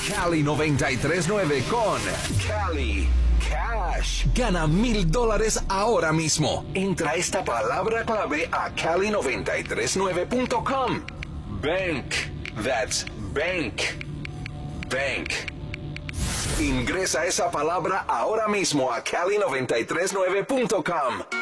Cali 93.9 con Cali Cash. Gana $1,000 ahora mismo. Entra esta palabra clave a cali939.com. Bank. That's bank. Bank. Ingresa esa palabra ahora mismo a cali939.com.